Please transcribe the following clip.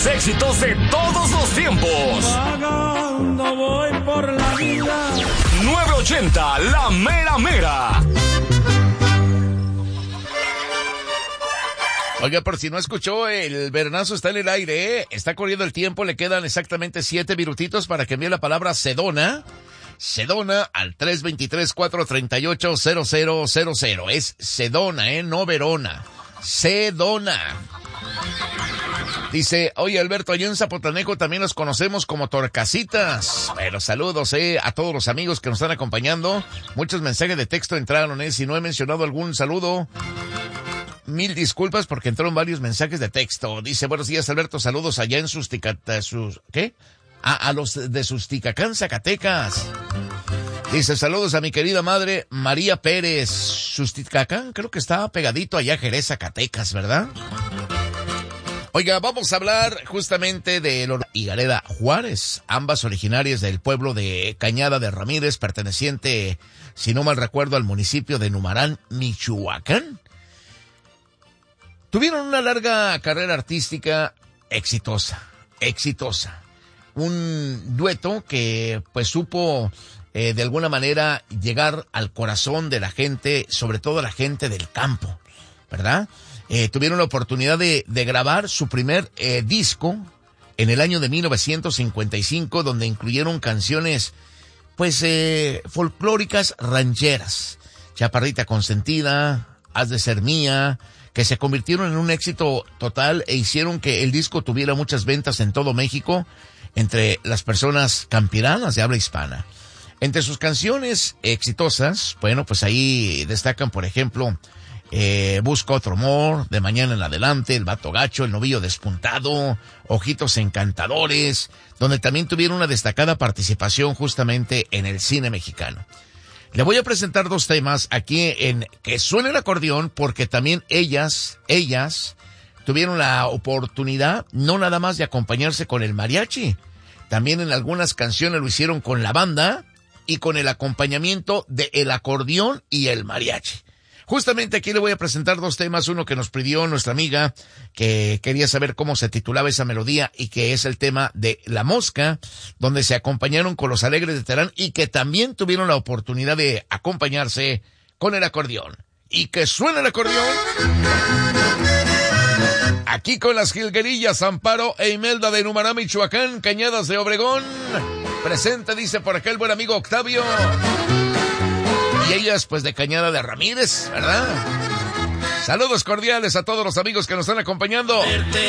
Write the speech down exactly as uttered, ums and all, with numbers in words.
Éxitos de todos los tiempos. Vagando voy por la vida. nueve ochenta, la mera mera. Oiga, por si no escuchó, el Bernazo está en el aire, ¿eh? Está corriendo el tiempo, le quedan exactamente siete minutitos para que envíe la palabra Sedona. Sedona al tres dos tres, cuatro tres ocho, cero cero cero cero. Es Sedona, ¿eh? No Verona. Sedona. Dice, oye Alberto, allá en Zapotanejo también los conocemos como Torcasitas. Bueno, saludos eh, a todos los amigos que nos están acompañando. Muchos mensajes de texto entraron, eh. Si no he mencionado algún saludo, mil disculpas porque entraron varios mensajes de texto. Dice, buenos días Alberto, saludos allá en Susticata, sus, ¿qué? A, a los de Susticacán, Zacatecas. Dice, saludos a mi querida madre María Pérez. Susticacán, creo que estaba pegadito allá a Jerez, Zacatecas, ¿verdad? Oiga, vamos a hablar justamente de Lola y Gareda Juárez, ambas originarias del pueblo de Cañada de Ramírez, perteneciente, si no mal recuerdo, al municipio de Numarán, Michoacán. Tuvieron una larga carrera artística exitosa, exitosa. Un dueto que pues supo eh, de alguna manera llegar al corazón de la gente, sobre todo la gente del campo, ¿verdad? Eh, tuvieron la oportunidad de, de grabar su primer eh, disco en el año de mil novecientos cincuenta y cinco, donde incluyeron canciones, pues, eh, folclóricas rancheras. Chaparrita Consentida, Has de Ser Mía, que se convirtieron en un éxito total e hicieron que el disco tuviera muchas ventas en todo México entre las personas campiranas de habla hispana. Entre sus canciones exitosas, bueno, pues ahí destacan, por ejemplo, Eh, Busca Otro Amor, De Mañana en Adelante, El Vato Gacho, El Novillo Despuntado, Ojitos Encantadores, donde también tuvieron una destacada participación justamente en el cine mexicano. Le voy a presentar dos temas aquí en Que Suene el Acordeón, porque también ellas, ellas, tuvieron la oportunidad no nada más de acompañarse con el mariachi, también en algunas canciones lo hicieron con la banda y con el acompañamiento de el acordeón y el mariachi. Justamente aquí le voy a presentar dos temas, uno que nos pidió nuestra amiga, que quería saber cómo se titulaba esa melodía, y que es el tema de La Mosca, donde se acompañaron con los Alegres de Terán, y que también tuvieron la oportunidad de acompañarse con el acordeón. Y que suene el acordeón. Aquí con las jilguerillas, Amparo e Imelda de Numará, Michoacán, Cañadas de Obregón. Presente, dice por acá el buen amigo Octavio. Y ellas, pues, de Cañada de Ramírez, ¿verdad? Saludos cordiales a todos los amigos que nos están acompañando.